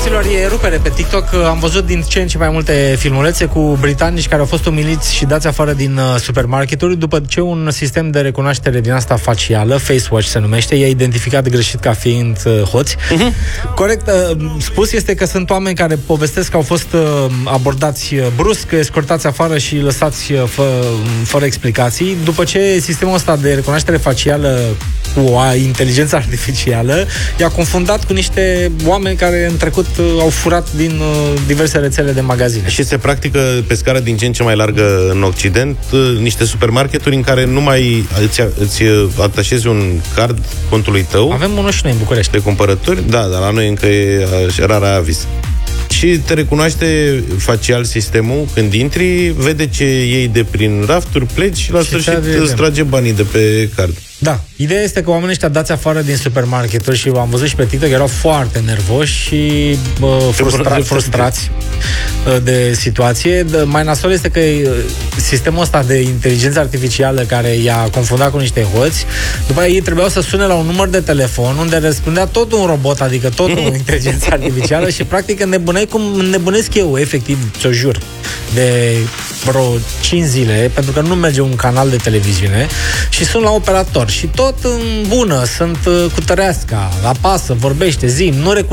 Fraților, e rupere pe TikTok. Am văzut din ce în ce mai multe filmulețe cu britanici care au fost umiliți și dați afară din supermarketuri după ce un sistem de recunoaștere din asta facială, Face Watch se numește, i-a identificat greșit ca fiind hoți. Corect spus este că sunt oameni care povestesc că au fost abordați brusc, escortați afară și lăsați fără explicații. După ce sistemul ăsta de recunoaștere facială cu inteligența artificială i-a confundat cu niște oameni care în trecut au furat din diverse rețele de magazine. Și se practică pe scară din ce în ce mai largă în Occident niște supermarketuri în care nu mai îți atașezi un card contului tău. Avem unul și noi în București. De cumpărături? Da, dar la noi încă e rara avis. Și te recunoaște facial sistemul când intri, vede ce iei de prin rafturi, pleci și la sfârșit îți trage banii de pe card. Da, ideea este că oamenii ăștia dați afară din supermarketuri și am văzut și pe TikTok, erau foarte nervoși și frustrați de situație. Mai nasol este că sistemul ăsta de inteligență artificială care i-a confundat cu niște hoți, după aia ei trebuiau să sune la un număr de telefon unde răspundea tot un robot, adică tot o inteligență artificială și practic înnebuneai cum înnebunesc eu, efectiv, ți-o jur, de vreo 5 zile, pentru că nu merge un canal de televiziune și sun la operator și tot în bună, sunt cu tăreasca, apasă, vorbește, zi, nu